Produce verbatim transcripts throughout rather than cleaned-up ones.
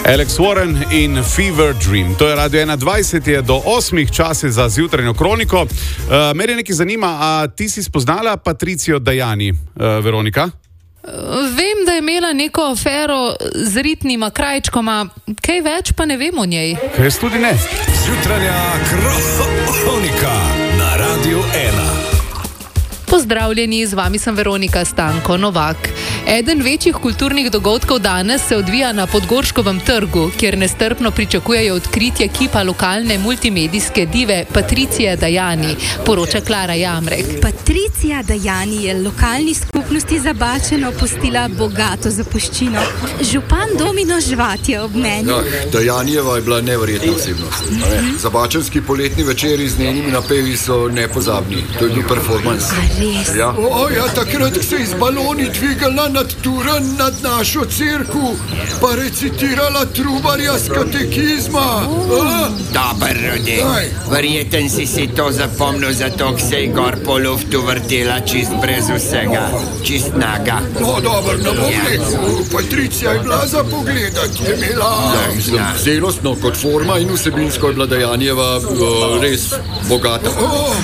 Alex Warren in Fever Dream. To je Radio ena dvajset, je do osmih časi za zjutrajno kroniko. Uh, Mene nekaj zanima, a ti si spoznala Patricijo Dajani, uh, Veronika? Vem, da je imela neko afero z ritnima krajčkoma, kaj več pa ne vem o njej. Jaz tudi ne. Zjutranja kronika na Radio ena. Pozdravljeni, z vami sem Veronika Stanko Novak. Eden večjih kulturnih dogodkov danes se odvija na Podgorškovem trgu, kjer nestrpno pričakujejo odkritje kipa lokalne multimedijske dive Patricije Dajani, poroča Klara Jamrek. Patricija Dajani je lokalni skupnosti Zabačeno pustila bogato zapuščino. Župan Domino Žvat je ob meni. Ja, Dajanijeva je bila neverjetna osebnost. Mm-hmm. Zabačenski poletni večeri z njenimi napevi so nepozabni. To je bil performans. Res? Ja. O, ja, takrat se iz baloni dvigala nad Turan, nad našo cerku, pa recitirala trubarja z katekizma. Dobar, Rudi. Verjeten si si to zapomnil, zato k se je gor po luftu vrtela čist brez vsega, čist naga. No, dobar, ne bom rekel. Patricija je bila za pogledat, je imela... Ja, celostno kot forma in vsebinsko je bila Dajanijeva uh, res bogata. Oh,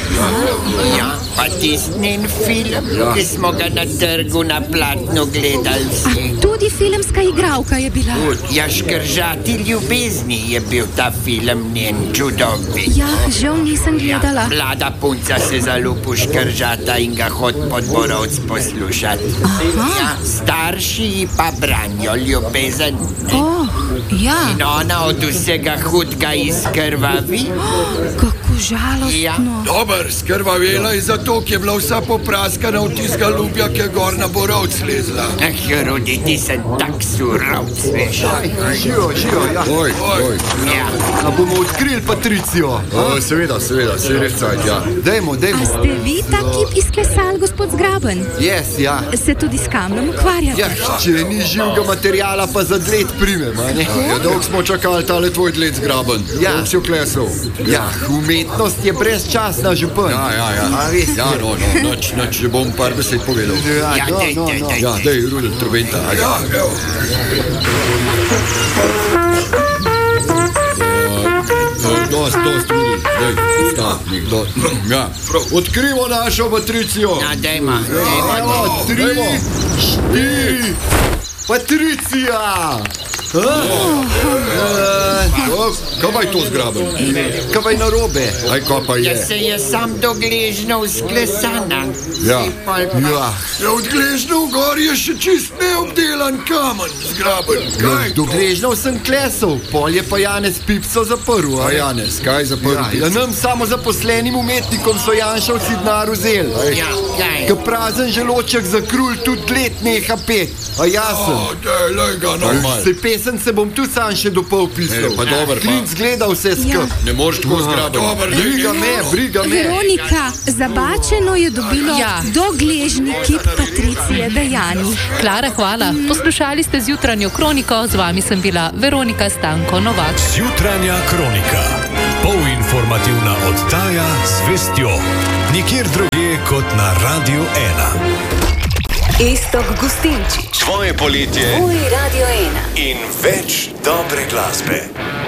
ja, pa tistin film, ja. Ki smo ga na trgu na platnu gledali vsi. Tudi filmska igralka je bila. Ja, Škržati ljubezni je bil ta film njen čudovit. Ja, žal nisem gledala. Ja, mlada punca se zalupi v Škržata in ga hod pod Borovc poslušat. Ja, starši ji pa branijo ljubezen. Oh, ja. In ona od vsega hudga izkrvavi. Kako žalostno. Ja. Dobar, skrvavela je zato, ki je bila vsa popraskana od tistega lubja, ki je gor na Borovc lezla. Ah, Rudi, ti sem tak surovc, veš. Živo, živo, ja. Oj, oj. Ja. A bomo odkrili Patricijo? O, seveda, seveda, se je res cajt, ja. Dejmo, dejmo. A ste vi ta kip izklesal, gospod Zgraben? Yes, ja. Se tudi s kamnom ukvarjate? Ja, če ni živega materijala, pa za dled primem, a ne? Ja, dolgo smo čakali tale tvoj dled Zgraben. Ja. Dolgo si oklesal. Ja, umetnost je brezčasna, župan. Ja, ja, ja. A res? Ja, no, no, noč, noč, že bom par besed povedal. Ja, ja, dej, no, dej, no, dej. Ja, dej, Rudel, trobenta. Ja, ja. Dost, dost, Rudel, dej, stavnik, dost. Ja, odkrivo našo Patricijo. Ja, dejma, dejma. Evo, tri, štiri, Patricija! Kaj pa je to Zgraben? Kaj pa je narobe? Aj, kaj pa je? Ja, se je sam do gležnov sklesana. Ja, ja. Ja, od gležnov gor je še čist neobdelan kamen, Zgraben. Kaj do gležnov sem klesal, pol je pa Janez Pipco zaprl. A Janez, kaj zaprl? Ja, ja, nam samo zaposlenim umetnikom so Janšovci denar vzeli. Ja, kaj? Ka prazen želoček za krulj tudi let neha pet. A jasen? O, dej, lej ga normal. Se pesen se bom tudi sam še do pol pisal. Pa dober, pa. Klinc gleda vse skup. Ja. Ne moreš tako Zgraben. Briga me, briga me. Veronika, Zabačeno je dobilo Ja. dogležni kip Patricije Dajani. Klara, hvala. Poslušali ste zjutranjo kroniko, z vami sem bila Veronika Stanko Novak. Zjutranja kronika. Polinformativna oddaja z vestjo. Nikjer drugje kot na Radio ena. Iztok Gustinčič. Tvoje poletje. Tvoj Radio ena. In več dobre glasbe.